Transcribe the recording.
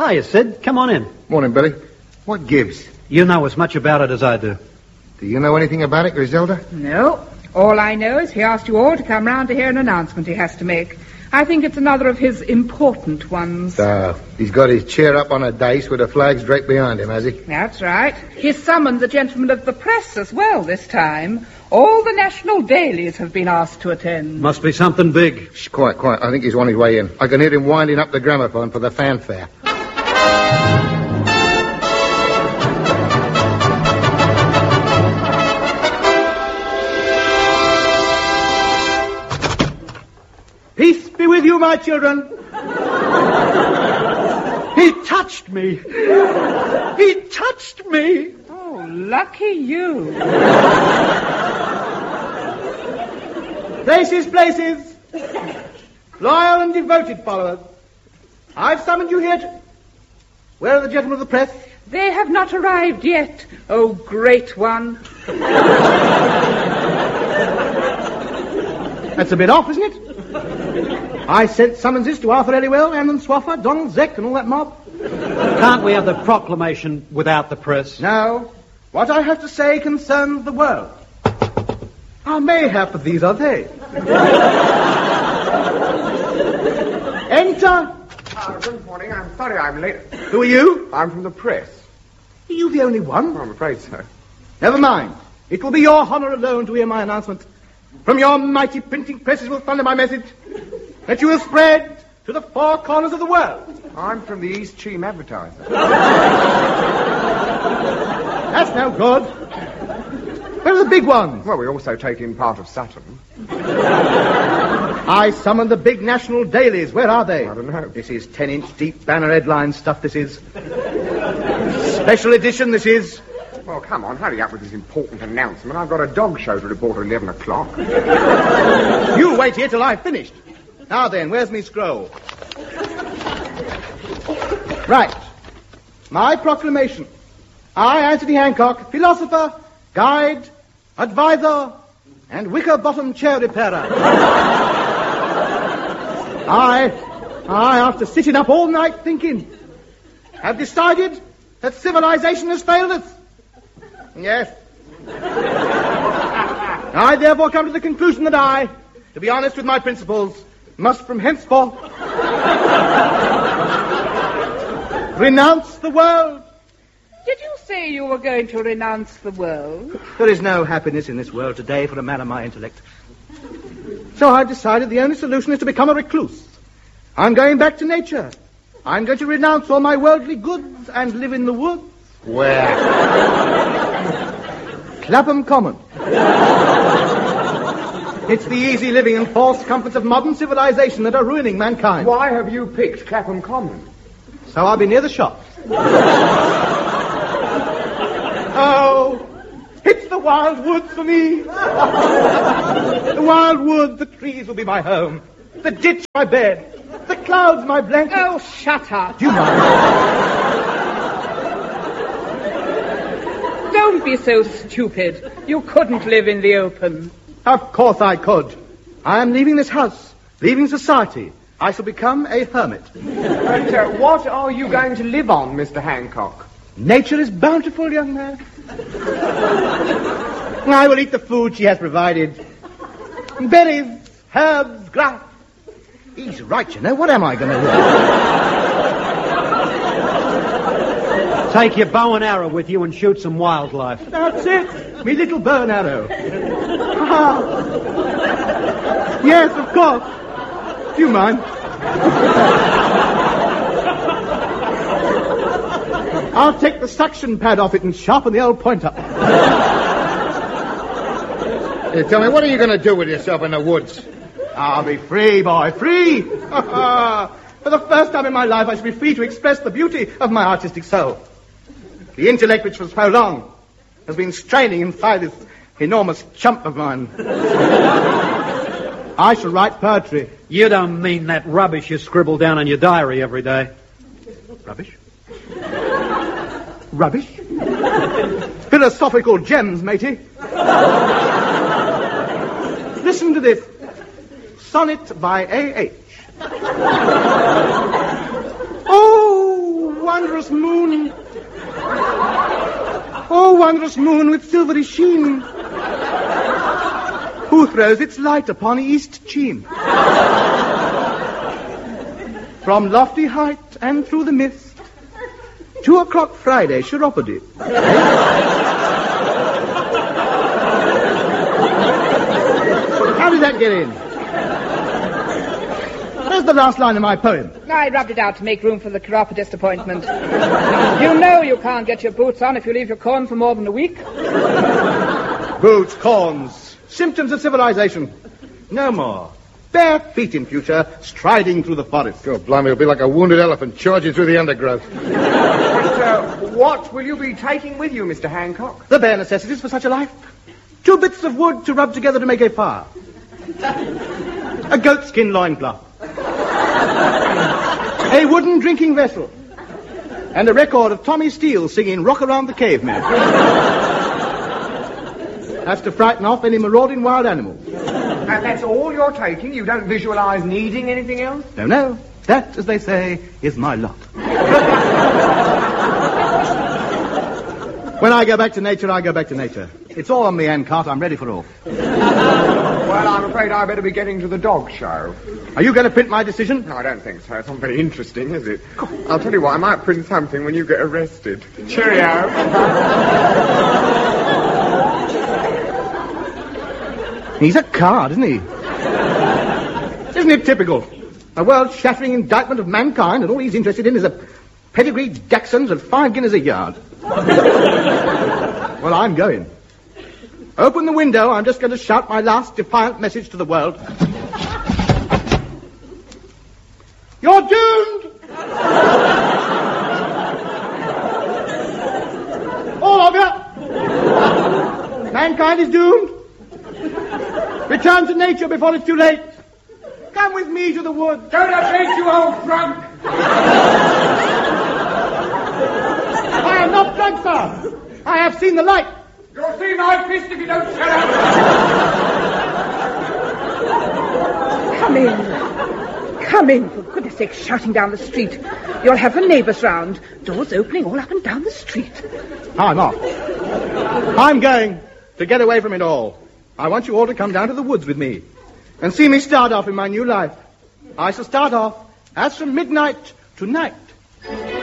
Hiya, Sid. Come on in. Morning, Billy. What gives? You know as much about it as I do. Do you know anything about it, Griselda? No. All I know is he asked you all to come round to hear an announcement he has to make. I think it's another of his important ones. He's got his chair up on a dais with the flags draped behind him, has he? That's right. He's summoned the gentlemen of the press as well this time. All the national dailies have been asked to attend. Must be something big. Shh, quiet. I think he's on his way in. I can hear him winding up the gramophone for the fanfare. Peace be with you, my children. He touched me. He touched me. Oh, lucky you. Places. Loyal and devoted followers. I've summoned you here to... Where are the gentlemen of the press? They have not arrived yet, oh great one. That's a bit off, isn't it? I sent summonses to Arthur Elliwell, Ammon Swaffer, Donald Zeck, and all that mob. Can't we have the proclamation without the press? No. What I have to say concerns the world. How mayhap of these are they? Enter. Good morning. I'm sorry I'm late. Who are you? I'm from the press. Are you the only one? I'm afraid so. Never mind. It will be your honor alone to hear my announcement. From your mighty printing presses will thunder my message that you will spread to the four corners of the world. I'm from the East Cheam Advertiser. That's no good. Where are the big ones? Well, we also take in part of Sutton. I summoned the big national dailies. Where are they? I don't know. This is 10-inch deep banner headline stuff, this is. Special edition, this is. Well, come on, hurry up with this important announcement. I've got a dog show to report at 11 o'clock. You wait here till I've finished. Now then, where's me scroll? Right. My proclamation. I, Anthony Hancock, philosopher, guide, advisor, and wicker-bottom chair repairer. I, after sitting up all night thinking, have decided that civilization has failed us. Yes. I therefore come to the conclusion that I, to be honest with my principles, must from henceforth renounce the world. Did you say you were going to renounce the world? There is no happiness in this world today for a man of my intellect. So I've decided the only solution is to become a recluse. I'm going back to nature. I'm going to renounce all my worldly goods and live in the woods. Where? Clapham Common. It's the easy living and false comforts of modern civilization that are ruining mankind. Why have you picked Clapham Common? So I'll be near the shops. Oh, it's the wild woods for me. The wild woods, the trees will be my home. The ditch my bed. The clouds my blanket. Oh, shut up. Do you mind? Don't be so stupid. You couldn't live in the open. Of course I could. I am leaving this house, leaving society. I shall become a hermit. But what are you going to live on, Mr. Hancock? Nature is bountiful, young man. I will eat the food she has provided. Berries, herbs, grass. He's right, you know. What am I going to do? Take your bow and arrow with you and shoot some wildlife. That's it. Me little bow and arrow. Yes, of course. Do you mind? I'll take the suction pad off it and sharpen the old point up. Tell me, what are you going to do with yourself in the woods? I'll be free, boy, free. For the first time in my life, I shall be free to express the beauty of my artistic soul. The intellect which for so long has been straining inside this enormous chump of mine. I shall write poetry. You don't mean that rubbish you scribble down in your diary every day. Rubbish? Rubbish? Philosophical gems, matey. Listen to this. Sonnet by A.H. Oh, wondrous moon with silvery sheen? Who throws its light upon East Cheam? From lofty height and through the mist, 2 o'clock Friday, chiropody. How did that get in? Where's the last line of my poem? I rubbed it out to make room for the chiropodist appointment. You know you can't get your boots on if you leave your corn for more than a week. Boots, corns, symptoms of civilization. No more. Bare feet in future, striding through the forest. God, blimey, it'll be like a wounded elephant charging through the undergrowth. But what will you be taking with you, Mr. Hancock? The bare necessities for such a life. 2 bits of wood to rub together to make a fire. A goatskin loincloth. A wooden drinking vessel. And a record of Tommy Steele singing Rock Around the Caveman. That's to frighten off any marauding wild animals. And that's all you're taking? You don't visualize needing anything else? No. That, as they say, is my lot. When I go back to nature, I go back to nature. It's all on me, Hancock. I'm ready for all. Well, I'm afraid I better be getting to the dog show. Are you going to print my decision? No, I don't think so. It's not very interesting, is it? I'll tell you what, I might print something when you get arrested. Cheerio. He's a card, isn't he? Isn't it typical? A world-shattering indictment of mankind, and all he's interested in is a pedigree Dachshunds at 5 guineas a yard. Well, I'm going. Open the window. I'm just going to shout my last defiant message to the world. You're doomed! All of you! Mankind is doomed. Return to nature before it's too late. Come with me to the woods. Go to bed, you old drunk! I am not drunk, sir. I have seen the light. You'll see my fist if you don't shut up! Come in, for goodness sake, shouting down the street. You'll have the neighbours round. Doors opening all up and down the street. I'm off. I'm going to get away from it all. I want you all to come down to the woods with me and see me start off in my new life. I shall start off as from midnight to night.